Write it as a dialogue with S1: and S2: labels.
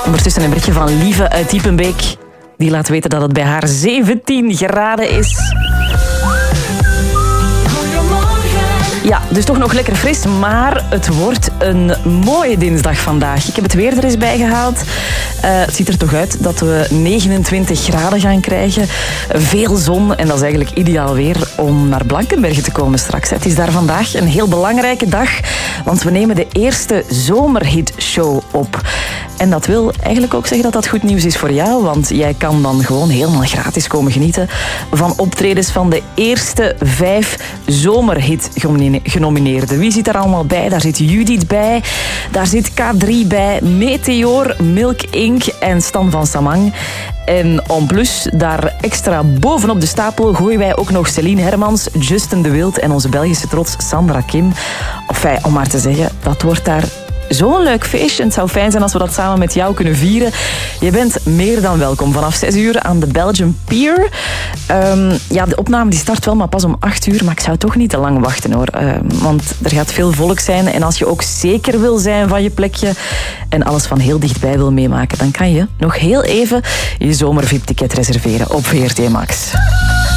S1: Ondertussen een berichtje van Lieve uit Diepenbeek. Die laat weten dat het bij haar 17 graden is. Ja, dus toch nog lekker fris, maar het wordt een mooie dinsdag vandaag. Ik heb het weer er eens bij gehaald. Het ziet er toch uit dat we 29 graden gaan krijgen. Veel zon en dat is eigenlijk ideaal weer om naar Blankenberge te komen straks. Het is daar vandaag een heel belangrijke dag, want we nemen de eerste zomerhitshow op. En dat wil eigenlijk ook zeggen dat dat goed nieuws is voor jou, want jij kan dan gewoon helemaal gratis komen genieten van optredens van de eerste 5 zomerhit-genomineerden. Wie zit daar allemaal bij? Daar zit Judith bij, daar zit K3 bij, Meteor, Milk Inc. en Stan van Samang. En en plus, daar extra bovenop de stapel gooien wij ook nog Celine Hermans, Justin de Wild en onze Belgische trots Sandra Kim. Enfin, om maar te zeggen, dat wordt daar zo'n leuk feestje. Het zou fijn zijn als we dat samen met jou kunnen vieren. Je bent meer dan welkom vanaf 6 uur aan de Belgian Pier. De opname die start wel maar pas om 8 uur, maar ik zou toch niet te lang wachten hoor. Want er gaat veel volk zijn en als je ook zeker wil zijn van je plekje en alles van heel dichtbij wil meemaken, dan kan je nog heel even je zomer-VIP-ticket reserveren op VRT Max.